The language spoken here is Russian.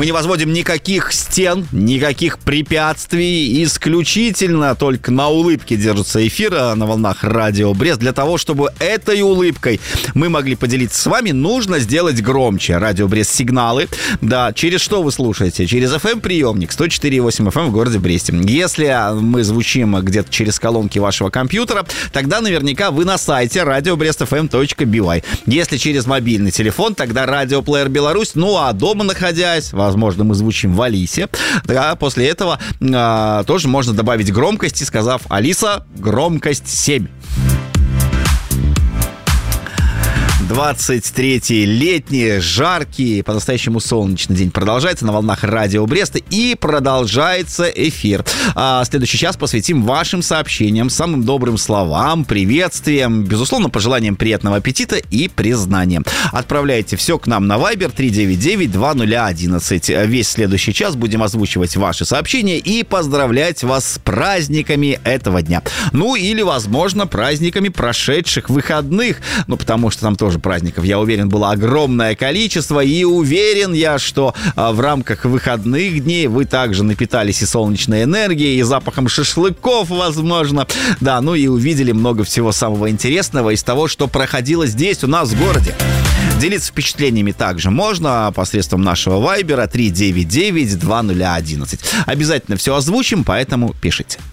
Мы не возводим никаких стен, никаких препятствий. Исключительно только на улыбке держится эфир на волнах Радио Брест. Для того, чтобы этой улыбкой мы могли поделиться с вами, нужно сделать громче. Радио Брест сигналы. Да, через что вы слушаете? Через FM-приемник 104,8 FM в городе Бресте. Если мы звучим где-то через колонки вашего компьютера, тогда наверняка вы на сайте radiobrestfm.by. Если через мобильный телефон, тогда радиоплеер Беларусь. Ну, а дома находясь, возможно, мы звучим в Алисе. Да, после этого тоже можно добавить громкости, сказав: Алиса, громкость 7. 23-й летний, жаркий, по-настоящему солнечный день продолжается на волнах Радио Бреста, и продолжается эфир. Следующий час посвятим вашим сообщениям, самым добрым словам, приветствиям, безусловно, пожеланиям приятного аппетита и признания. Отправляйте все к нам на Viber 399-2011. Весь следующий час будем озвучивать ваши сообщения и поздравлять вас с праздниками этого дня. Ну, или, возможно, праздниками прошедших выходных. Ну, потому что там тоже праздников, я уверен, было огромное количество, и уверен я, что в рамках выходных дней вы также напитались и солнечной энергией, и запахом шашлыков, возможно, да, ну и увидели много всего самого интересного из того, что проходило здесь у нас в городе. Делиться впечатлениями также можно посредством нашего вайбера 399-2011. Обязательно все озвучим, поэтому пишите.